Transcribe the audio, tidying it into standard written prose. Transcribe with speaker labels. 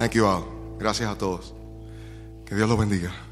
Speaker 1: Thank you all. Gracias a todos. Que Dios los bendiga.